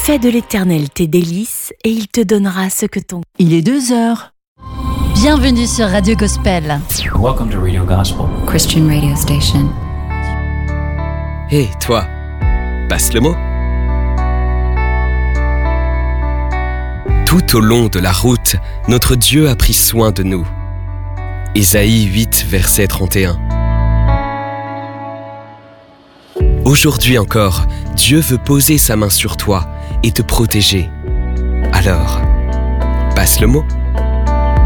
Fais de l'Éternel tes délices et il te donnera ce que ton... Il est 2h. Bienvenue sur Radio Gospel. Welcome to Radio Gospel, Christian radio station. Hé, toi, passe le mot. Tout au long de la route, notre Dieu a pris soin de nous. Ésaïe 8, verset 31. Aujourd'hui encore, Dieu veut poser sa main sur toi et te protéger. Alors, passe le mot.